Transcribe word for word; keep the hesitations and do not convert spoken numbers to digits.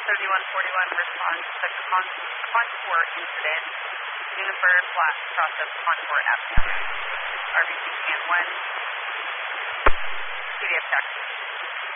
seventy-one forty-one, respond to the con contour incident. Juniper Flat, cross of Contour Avenue. R B C scan one. C D F taxi.